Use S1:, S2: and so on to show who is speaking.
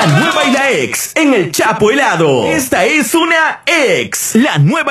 S1: La nueva y la ex en el Chapo helado. Esta es una ex. La nueva